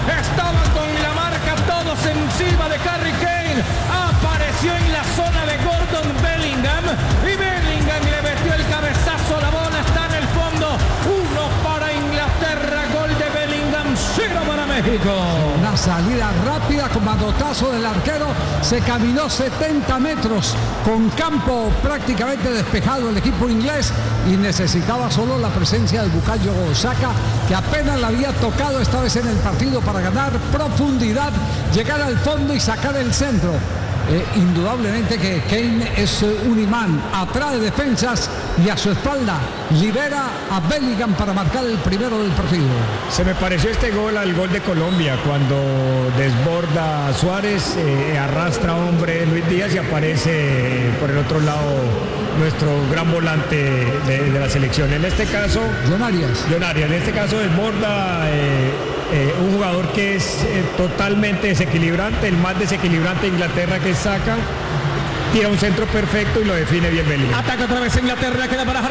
estaban con la marca todos encima de Harry Kane. Apareció en la zona de Gordon Bellingham y Bellingham le metió el cabezazo. La bola está en el fondo. 1 para Inglaterra, gol de Bellingham, 0 para México. Una salida rápida con manotazo del arquero. Se caminó 70 metros con campo prácticamente despejado el equipo inglés y necesitaba solo la presencia del Bukayo Saka, que apenas la había tocado esta vez en el partido para ganar profundidad, llegar al fondo y sacar el centro. Indudablemente que Kane es un imán, atrae defensas y a su espalda libera a Bellingham para marcar el primero del partido. Se me pareció este gol al gol de Colombia cuando desborda a Suárez, arrastra a hombre Luis Díaz y aparece por el otro lado nuestro gran volante de la selección. En este caso, John Arias, en este caso desborda un jugador que es totalmente desequilibrante, el más desequilibrante de Inglaterra, que es Saka. Tira un centro perfecto y lo define bien Bellingham. Ataca otra vez Inglaterra, queda para